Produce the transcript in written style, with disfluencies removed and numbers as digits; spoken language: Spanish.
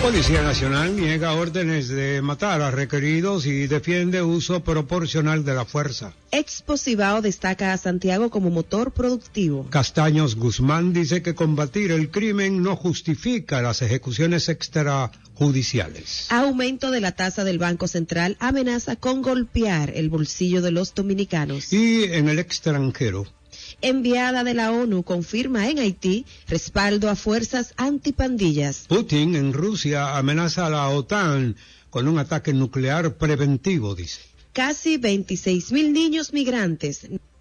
Policía Nacional niega órdenes de matar a requeridos y defiende uso proporcional de la fuerza. Expo Cibao destaca a Santiago como motor productivo. Castaños Guzmán dice que combatir el crimen no justifica las ejecuciones extrajudiciales. Aumento de la tasa del Banco Central amenaza con golpear el bolsillo de los dominicanos. Y en el extranjero, enviada de la ONU confirma en Haití respaldo a fuerzas antipandillas. Putin en Rusia amenaza a la OTAN con un ataque nuclear preventivo, dice. Casi 26.000 niños migrantes